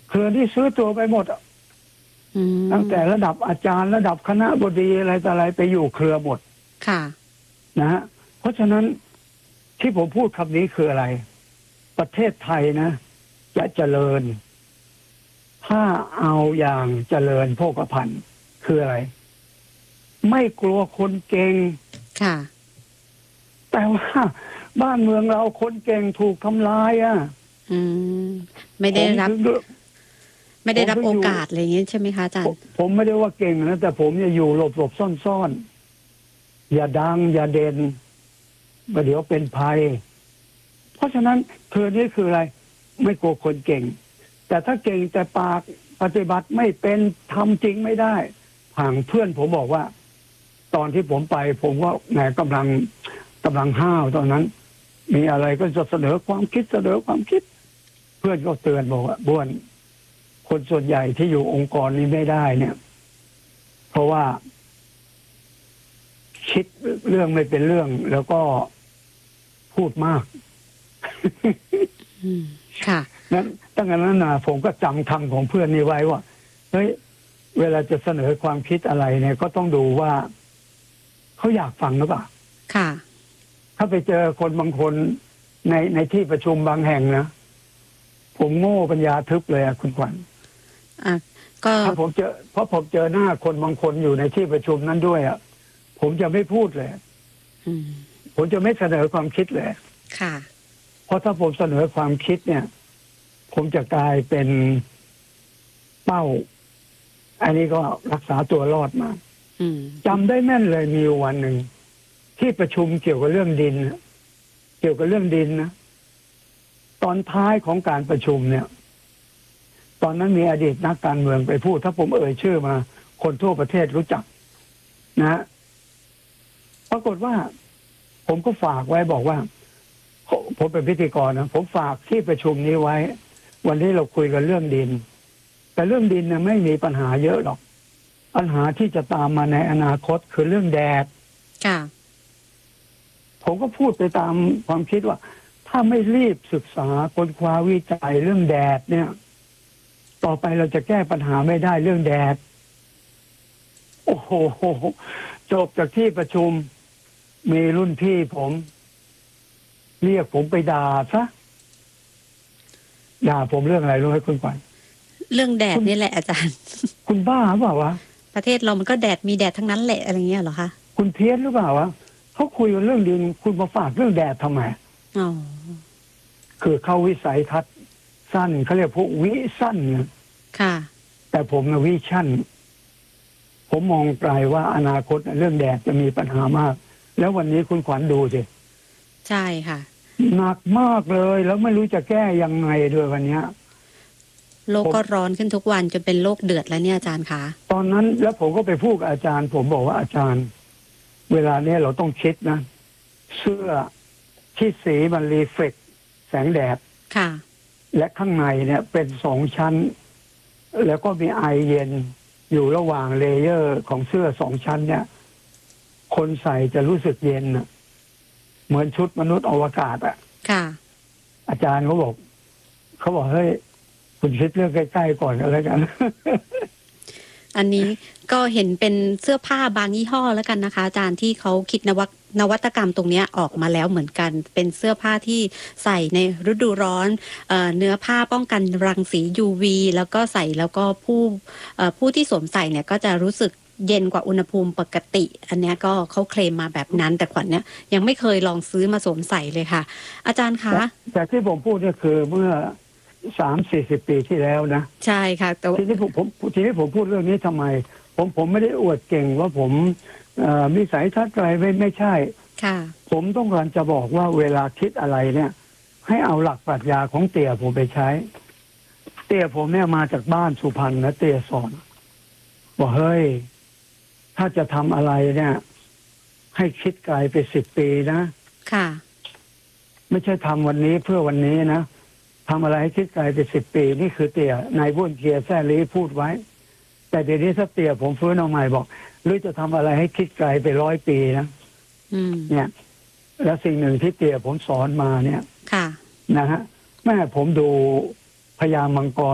เครือที่ซื้อตัวไปหมดตั้งแต่ระดับอาจารย์ระดับคณะบดีอะไรต่ออะไรไปอยู่เครือหมดค่ะนะฮะเพราะฉะนั้นที่ผมพูดคำนี้คืออะไรประเทศไทยนะจะเจริญถ้าเอาอย่างเจริญโภคภัณฑ์คืออะไรไม่กลัวคนเก่งค่ะแต่ว่าบ้านเมืองเราคนเก่งถูกทำลายไม่ได้รับโอกาสอะไรอย่างนี้ใช่ไหมคะอาจารย์ผมไม่ได้ว่าเก่งนะแต่ผมจะอยู่หลบซ่อนอย่าดังอย่าเด่นเดี๋ยวเป็นภัยเพราะฉะนั้นคือนี่คืออะไรไม่กลัวคนเก่งแต่ถ้าเก่งแต่ปากปฏิบัติไม่เป็นทำจริงไม่ได้ห่างเพื่อนผมบอกว่าตอนที่ผมไปผมก็แหมกำลังห้าวตอนนั้นมีอะไรก็จะเสนอความคิดเพื่อนก็เตือนบอกว่าบ้วนคนส่วนใหญ่ที่อยู่องค์กรนี้ไม่ได้เนี่ยเพราะว่าคิดเรื่องไม่เป็นเรื่องแล้วก็พูดมากค่ะนั้นตั้งแต่นั้นนะผมก็จำคำของเพื่อนนี้ไว้ว่าเฮ้ยเวลาจะเสนอความคิดอะไรเนี่ยก็ต้องดูว่าเขาอยากฟังหรือเปล่าค่ะถ้าไปเจอคนบางคนในที่ประชุมบางแห่งนะผมโง่ปัญญาทึบเลยอะคุณขวัญก็ถ้าผมเจอหน้าคนบางคนอยู่ในที่ประชุมนั้นด้วยอะผมจะไม่พูดเลยผมจะไม่เสนอความคิดเลยค่ะเพราะถ้าผมเสนอความคิดเนี่ยผมจะกลายเป็นเป้าอันนี้ก็รักษาตัวรอดมาจำได้แม่นเลยมีวันหนึ่งที่ประชุมเกี่ยวกับเรื่องดินนะตอนท้ายของการประชุมเนี่ยตอนนั้นมีอดีตนักการเมืองไปพูดถ้าผมเอ่ยชื่อมาคนทั่วประเทศรู้จักนะปรากฏว่าผมก็ฝากไว้บอกว่าผมเป็นพิธีกรนะผมฝากที่ประชุมนี้ไว้วันนี้เราคุยกันเรื่องดินแต่เรื่องดินเนี่ยไม่มีปัญหาเยอะหรอกปัญหาที่จะตามมาในอนาคตคือเรื่องแดดค่ะผมก็พูดไปตามความคิดว่าถ้าไม่รีบศึกษาค้นคว้าวิจัยเรื่องแดดเนี่ยต่อไปเราจะแก้ปัญหาไม่ได้เรื่องแดดโอ้โหจบจากที่ประชุมมีรุ่นพี่ผมเรียกผมไปด่าซะด่าผมเรื่องอะไรรู้ไหมคุณขวัญเรื่องแดดนี่แหละอาจารย์คุณบ้าเปล่าวะประเทศเรามันก็แดดมีแดดทั้งนั้นแหละอะไรเงี้ยเหรอคะคุณเพี้ยนหรือเปล่าวะเขาคุยกันเรื่องดินคุณมาฝากเรื่องแดดทำไมคือเข้าวิสัยทัศน์สั้นเขาเรียกพวกวิสั้นค่ะแต่ผมนะวิชั่นผมมองไกลว่าอนาคตเรื่องแดดจะมีปัญหามากแล้ววันนี้คุณขวัญดูสิใช่ค่ะหนักมากเลยแล้วไม่รู้จะแก้ยังไงด้วยวันนี้โลกก็ร้อนขึ้นทุกวันจนเป็นโลกเดือดแล้วเนี่ยอาจารย์คะตอนนั้นแล้วผมก็ไปพูดกับอาจารย์ผมบอกว่าอาจารย์เวลาเนี้ยเราต้องคิดนะเสื้อที่สีมันรีเฟล็กแสงแดดค่ะและข้างในเนี่ยเป็น2 ชั้นแล้วก็มีไอเย็นอยู่ระหว่างเลเยอร์ของเสื้อ2 ชั้นเนี่ยคนใส่จะรู้สึกเย็นนะเหมือนชุดมนุษย์อวกาศค่ะอาจารย์เขาบอกเฮ้ยคุณคิดเรื่องใกล้ๆก่อนก็แล้วกันอันนี้ก็เห็นเป็นเสื้อผ้าบางยี่ห้อแล้วกันนะคะอาจารย์ที่เขาคิดนวัตกรรมตรงนี้ออกมาแล้วเหมือนกันเป็นเสื้อผ้าที่ใส่ในฤดูร้อนเนื้อผ้าป้องกันรังสี UV แล้วก็ใส่แล้วก็ผู้ที่สวมใส่เนี่ยก็จะรู้สึกเย็นกว่าอุณหภูมิปกติอันนี้ก็เขาเคลมมาแบบนั้นแต่ขวัญเนี่ยยังไม่เคยลองซื้อมาสวมใส่เลยค่ะอาจารย์คะแต่ที่ผมพูดเนี่ยคือเมื่อ30-40 ปีที่แล้วนะใช่ค่ะแต่ทีนี้ผมพูดเรื่องนี้ทำไมผมไม่ได้อวดเก่งว่าผมมีสายทัศน์อะไรไม่ใช่ค่ะผมต้องการจะบอกว่าเวลาคิดอะไรเนี่ยให้เอาหลักปรัชญาของเตี่ยผมไปใช้เตี่ยผมเนี่ยมาจากบ้านสุพรรณนะเตี่ยสอนบอกเฮ้ยถ้าจะทำอะไรเนี่ยให้คิดไกลไป10 ปีนะค่ะไม่ใช่ทำวันนี้เพื่อวันนี้นะทำอะไรให้คิดไกลไป10 ปีนี่คือเตี่ยนายบุญเกียร์แซ่ลีพูดไว้แต่เดี๋ยวนี้ถ้าเตี่ยผมฟื้นเอาใหม่บอกหรือจะทำอะไรให้คิดไกลไป100 ปีนะเนี่ยแล้วสิ่งหนึ่งที่เตี่ยผมสอนมาเนี่ยค่ะนะฮะแม่ผมดูพญามังกร